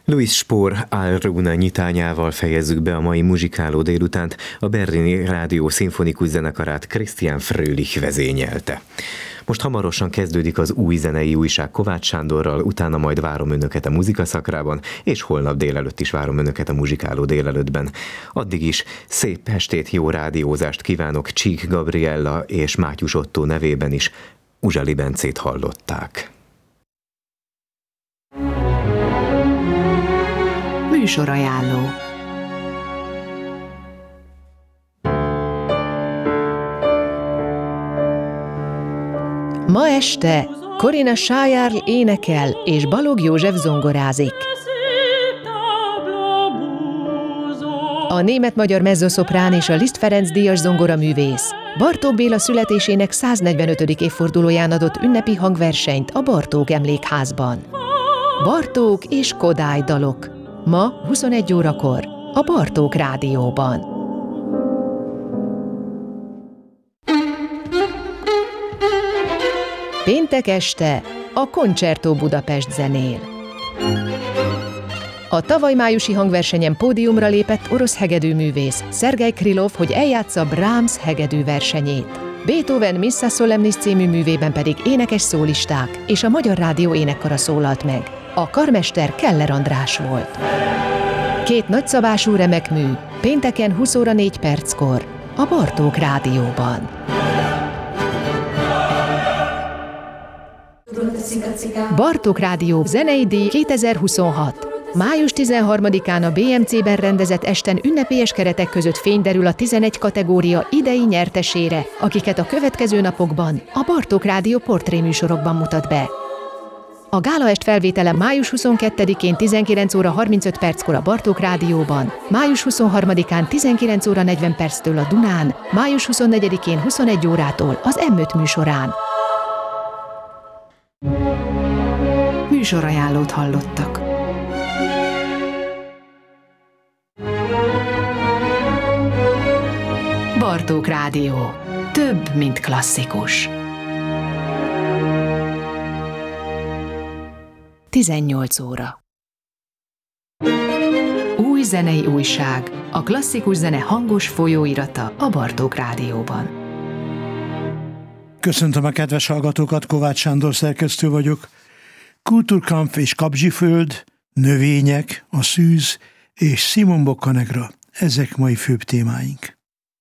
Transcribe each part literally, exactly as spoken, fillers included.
Louis Spohr Alruna nyitányával fejezzük be a mai muzsikáló délutánt, a Berlini Rádió Szimfonikus Zenekarát Christian Fröhlich vezényelte. Most hamarosan kezdődik az új zenei újság Kovács Sándorral, utána majd várom önöket a muzikaszakrában, és holnap délelőtt is várom önöket a muzsikáló délelőttben. Addig is szép estét, jó rádiózást kívánok Csík Gabriella és Mátyus Ottó nevében is. Uzsali Bencét hallották. Műsorajánló. Ma este Corinna Shayarl énekel és Balogh József zongorázik. A német-magyar mezzoszoprán és a Liszt Ferenc díjas zongoraművész Bartók Béla születésének száznegyvenötödik évfordulóján adott ünnepi hangversenyt a Bartók Emlékházban. Bartók és Kodály dalok. Ma huszonegy órakor a Bartók Rádióban. Péntek este a Concerto Budapest zenél. A tavaly májusi hangversenyen pódiumra lépett orosz hegedűművész Szergej Krylov, hogy eljátsza Brahms hegedű versenyét. Beethoven Missa Solemnis című művében pedig énekes szólisták és a Magyar Rádió énekkara szólalt meg. A karmester Keller András volt. Két nagyszabású remek mű, pénteken húsz óra négy perckor a Bartók Rádióban. Bartók Rádió zenei díj kétezer-huszonhat. május tizenharmadikán a bé em cé-ben rendezett esten ünnepélyes keretek között fény derül a tizenegy kategória idei nyertesére, akiket a következő napokban a Bartók Rádió portréműsorokban mutat be. A gálaest felvétele május huszonkettedikén tizenkilenc óra harmincöt perckor a Bartók Rádióban, május huszonharmadikán tizenkilenc óra negyven perctől a Dunán, május huszonnegyedikén huszonegy órától az em öt műsorán. Műsorajánlót hallottak. Bartók Rádió. Több, mint klasszikus. tizennyolc óra. Új zenei újság. A klasszikus zene hangos folyóirata a Bartók Rádióban. Köszöntöm a kedves hallgatókat, Kovács Sándor szerkesztő vagyok. Kulturkampf és Kapzsiföld, növények, a szűz és Simon Boccanegra. Ezek mai főbb témáink.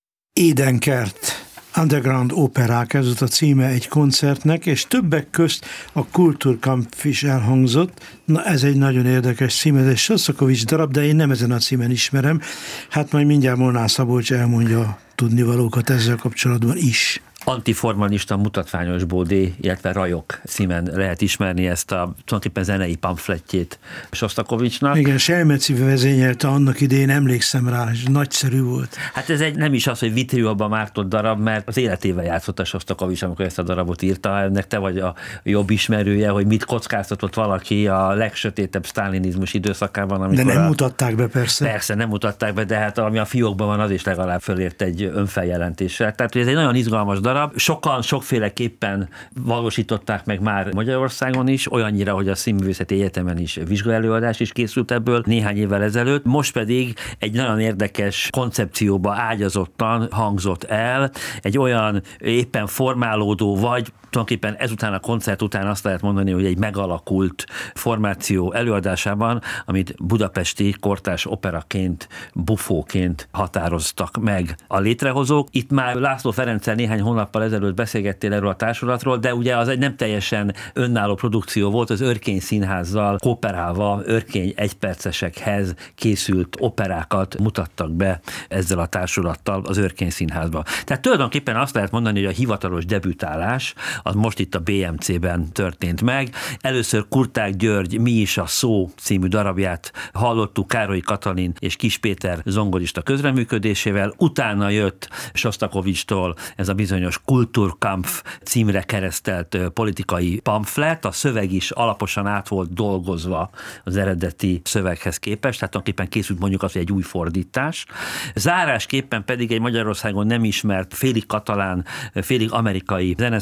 Édenkert, Underground operák, ez volt a címe egy koncertnek, és többek közt a Kulturkampf is elhangzott. Na, ez egy nagyon érdekes cím, ez egy Sostakovics darab, de én nem ezen a címen ismerem. Hát majd mindjárt Molnár Szabolcs elmondja tudnivalókat ezzel kapcsolatban is. Antiformalista mutatványos bódé, illetve rajok címen lehet ismerni ezt a tulajdonképpen zenei pamflettjét Sostakovicsnak. Igen, Selmeci vezényelte annak idején, emlékszem rá, és nagyszerű volt. Hát ez egy nem is az, hogy vitrióban mártott darab, mert az életével játszott a Sostakovics, amikor ezt a darabot írta. Ennek te vagy a jobb ismerője, hogy mit kockáztatott valaki a legsötétebb sztálinizmus időszakában. De nem a... mutatták be, persze. Persze, nem mutatták be, de hát ami a fiókban van, az is legalább fölért egy önfeljelentéssel. Tehát ez egy nagyon izgalmas darab. Sokan sokféleképpen valósították meg már Magyarországon is, olyannyira, hogy a Színművészeti Egyetemen is vizsgaelőadás is készült ebből néhány évvel ezelőtt. Most pedig egy nagyon érdekes koncepcióba ágyazottan hangzott el, egy olyan éppen formálódó vagy tulajdonképpen ezután a koncert után azt lehet mondani, hogy egy megalakult formáció előadásában, amit budapesti kortárs operaként, bufóként határoztak meg a létrehozók. Itt már László Ferenccel néhány hónappal ezelőtt beszélgettél erről a társulatról, de ugye az egy nem teljesen önálló produkció volt, az Örkény Színházzal kooperálva örkény egypercesekhez készült operákat mutattak be ezzel a társulattal az Örkény Színházba. Tehát tulajdonképpen azt lehet mondani, hogy a hivatalos debütálás az most itt a bé em cé-ben történt meg. Először Kurták György Mi is a szó című darabját hallottuk Károly Katalin és Kis Péter zongorista közreműködésével, utána jött Sostakovicstól ez a bizonyos Kulturkampf címre keresztelt politikai pamflet, a szöveg is alaposan át volt dolgozva az eredeti szöveghez képest, tehát tulajdonképpen készült mondjuk az, hogy egy új fordítás. Zárásképpen pedig egy Magyarországon nem ismert félig katalán, félig amerikai zeneszerző,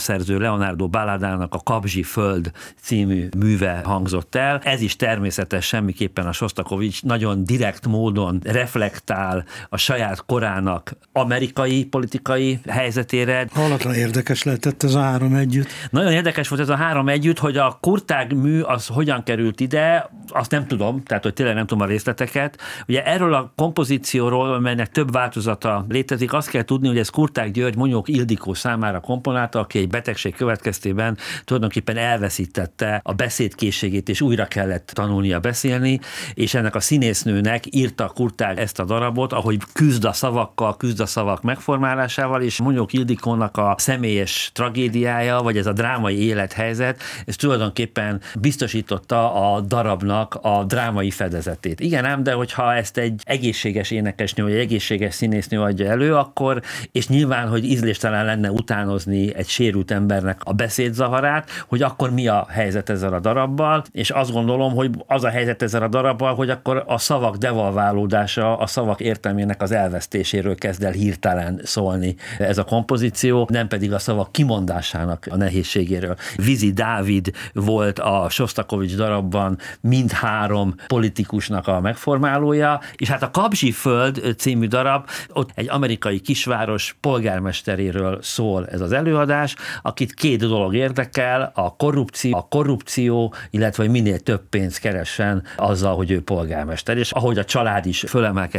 Leonardo Balladának a Kabzsi föld című műve hangzott el. Ez is természetes, semmiképpen a Sostakovics nagyon direkt módon reflektál a saját korának amerikai politikai helyzetére. Hallatlan érdekes lehetett ez a három együtt. Nagyon érdekes volt ez a három együtt, hogy a Kurtág mű az hogyan került ide, azt nem tudom, tehát hogy tényleg nem tudom a részleteket. Ugye erről a kompozícióról, amelynek több változata létezik, azt kell tudni, hogy ez Kurtág György Monyók Ildikó számára komponálta, aki egy betegség következtében tulajdonképpen elveszítette a beszédkészségét, és újra kellett tanulnia beszélni, és ennek a színésznőnek írta Kurtág ezt a darabot, ahogy küzd a szavakkal, küzd a szavak megformálásával, és Monyók Ildikónak a személyes tragédiája, vagy ez a drámai élethelyzet, ez tulajdonképpen biztosította a darabnak a drámai fedezetét. Igen ám, de hogyha ezt egy egészséges énekesnő, vagy egy egészséges színésznő adja elő, akkor, és nyilván, hogy ízléstelen lenne utánozni egy sérült embernek a beszédzavarát, hogy akkor mi a helyzet ezzel a darabbal, és azt gondolom, hogy az a helyzet ezzel a darabbal, hogy akkor a szavak devalválódása, a szavak értelmének az elvesztéséről kezd el hirtelen szólni ez a kompozíció, nem pedig a szavak kimondásának a nehézségéről. Vizi Dávid volt a Sostakovics darabban mindhárom politikusnak a megformálója, és hát a Kabzsi föld című darab, ott egy amerikai kisváros polgármesteréről szól ez az előadás, akit két dolog érdekel, a korrupció, a korrupció, illetve hogy minél több pénzt keressen azzal, hogy ő polgármester. És ahogy a család is fölemelkedik